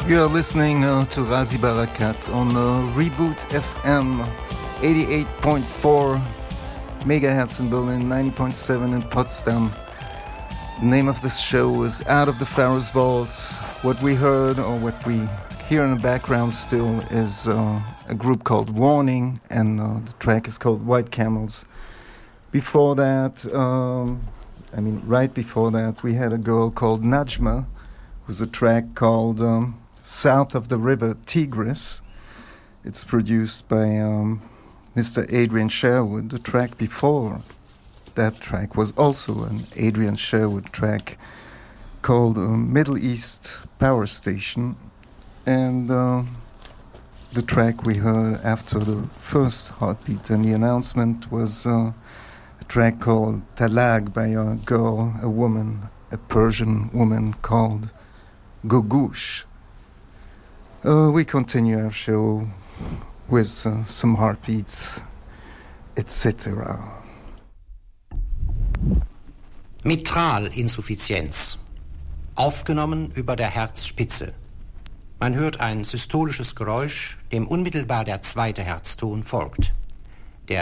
You're listening to Razi Barakat on Reboot FM 88.4 megahertz in Berlin, 90.7 in Potsdam. The name of this show is Out of the Pharaoh's Vault. What we heard, or what we hear in the background still, is a group called Warning, and the track is called White Camels. Before that, right before that, we had a girl called Najma, who's a track called South of the River Tigris. It's produced by Mr. Adrian Sherwood. The track before that track was also an Adrian Sherwood track called Middle East Power Station. And the track we heard after the first heartbeat and the announcement was a track called Talag by a girl, a woman, a Persian woman called Gogush. We continue our show with some heartbeats, etc. Mitralinsuffizienz. Aufgenommen über der Herzspitze. Man hört ein systolisches Geräusch, dem unmittelbar der zweite Herzton folgt.